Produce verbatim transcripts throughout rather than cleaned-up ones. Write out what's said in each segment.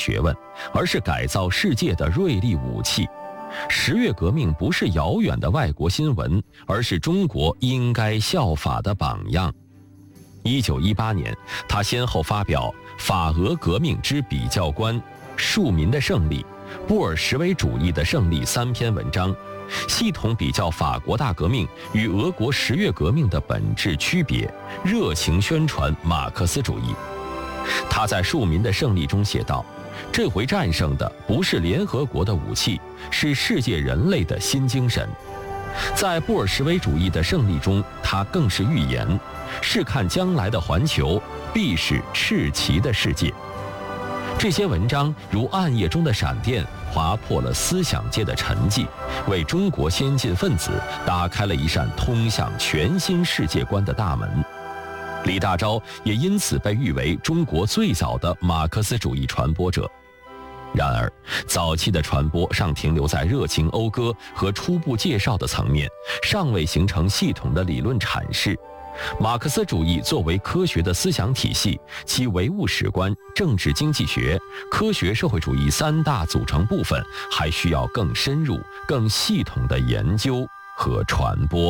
学问，而是改造世界的锐利武器。十月革命不是遥远的外国新闻，而是中国应该效法的榜样。一九一八年，他先后发表《法俄革命之比较观》《庶民的胜利》《布尔什维主义的胜利》三篇文章，系统比较法国大革命与俄国十月革命的本质区别，热情宣传马克思主义。他在《庶民的胜利》中写道，这回战胜的不是联合国的武器，是世界人类的新精神。在布尔什维主义的胜利中，他更是预言，试看将来的环球必是赤旗的世界。这些文章如暗夜中的闪电，划破了思想界的沉寂，为中国先进分子打开了一扇通向全新世界观的大门。李大钊也因此被誉为中国最早的马克思主义传播者。然而，早期的传播尚停留在热情讴歌和初步介绍的层面，尚未形成系统的理论阐释。马克思主义作为科学的思想体系，其唯物史观、政治经济学、科学社会主义三大组成部分，还需要更深入、更系统的研究和传播。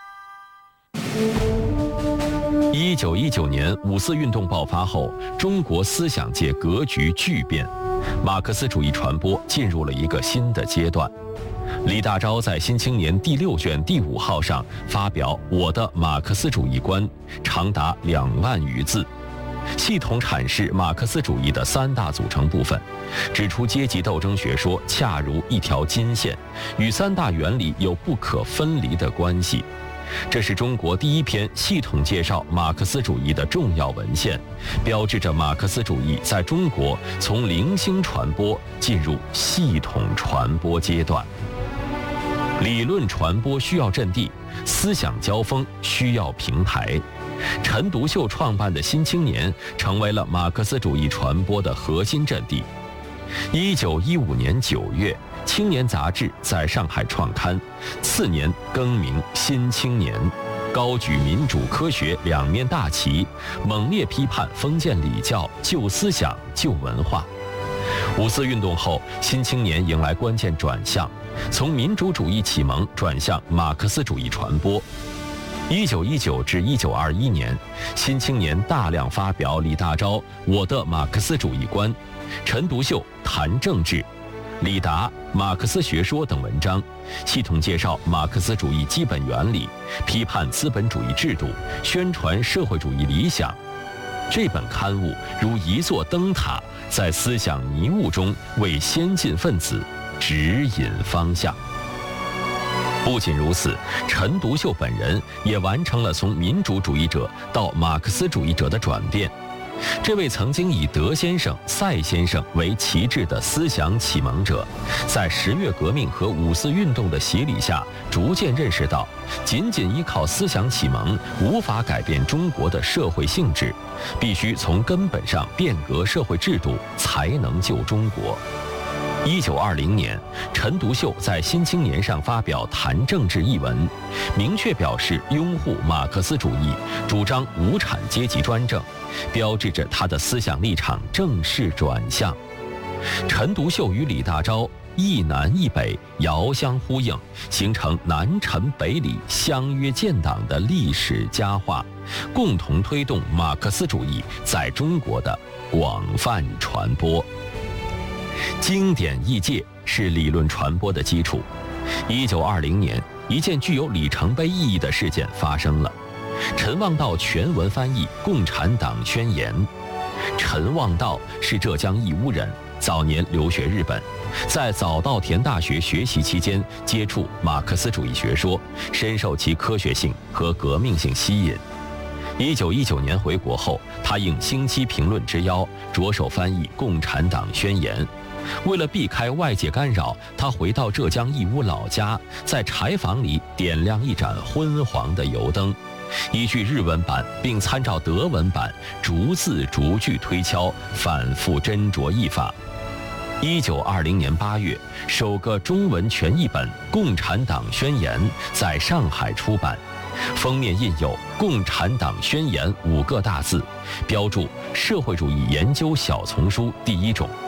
一九一九年五四运动爆发后，中国思想界格局巨变，马克思主义传播进入了一个新的阶段。李大钊在《新青年》第六卷第五号上发表《我的马克思主义观》，长达两万余字，系统阐释马克思主义的三大组成部分，指出阶级斗争学说恰如一条金线，与三大原理有不可分离的关系。这是中国第一篇系统介绍马克思主义的重要文献，标志着马克思主义在中国从零星传播进入系统传播阶段。理论传播需要阵地，思想交锋需要平台。陈独秀创办的《新青年》成为了马克思主义传播的核心阵地。一九一五年九月，《青年》杂志在上海创刊，次年更名《新青年》，高举民主科学两面大旗，猛烈批判封建礼教、旧思想、旧文化。五四运动后，《新青年》迎来关键转向，从民主主义启蒙转向马克思主义传播。一九一九至一九二一年，《新青年》大量发表李大钊《我的马克思主义观》，陈独秀谈政治，李达马克思学说等文章，系统介绍马克思主义基本原理，批判资本主义制度，宣传社会主义理想。这本刊物如一座灯塔，在思想迷雾中为先进分子指引方向。不仅如此，陈独秀本人也完成了从民主主义者到马克思主义者的转变。这位曾经以德先生、赛先生为旗帜的思想启蒙者，在十月革命和五四运动的洗礼下，逐渐认识到，仅仅依靠思想启蒙无法改变中国的社会性质，必须从根本上变革社会制度，才能救中国。一九二零年，陈独秀在《新青年》上发表《谈政治》一文，明确表示拥护马克思主义，主张无产阶级专政，标志着他的思想立场正式转向。陈独秀与李大钊一南一北，遥相呼应，形成南陈北李相约建党的历史佳话，共同推动马克思主义在中国的广泛传播。经典译介是理论传播的基础。一九二零年，一件具有里程碑意义的事件发生了。陈望道全文翻译《共产党宣言》。陈望道是浙江义乌人，早年留学日本，在早稻田大学学习期间接触马克思主义学说，深受其科学性和革命性吸引。一九一九年回国后，他应《星期评论》之邀，着手翻译《共产党宣言》。为了避开外界干扰，他回到浙江义乌老家，在柴房里点亮一盏昏黄的油灯，依据日文版并参照德文版，逐字逐句推敲，反复斟酌译法。一九二零年八月，首个中文全译本《共产党宣言》在上海出版，封面印有“共产党宣言”五个大字，标注“社会主义研究小丛书”第一种。